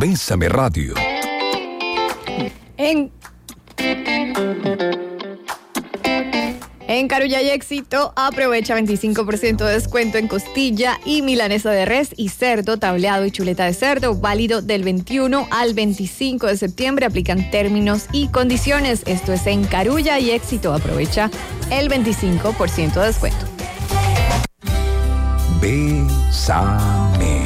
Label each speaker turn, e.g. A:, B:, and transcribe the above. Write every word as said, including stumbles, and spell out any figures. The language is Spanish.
A: Bésame Radio.
B: En... En Carulla y Éxito, aprovecha veinticinco por ciento de descuento en costilla y milanesa de res y cerdo, tableado y chuleta de cerdo, válido del veintiuno al veinticinco de septiembre. Aplican términos y condiciones. Esto es en Carulla y Éxito. Aprovecha el veinticinco por ciento de descuento.
A: Bésame.